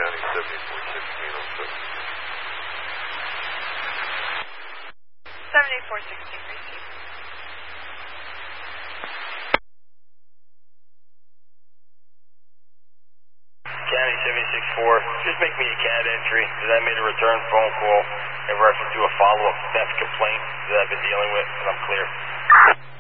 County 7416 on 7416 received. County 764, just make me a CAD entry because I made a return phone call in reference to a follow-up theft complaint that I've been dealing with, and I'm clear.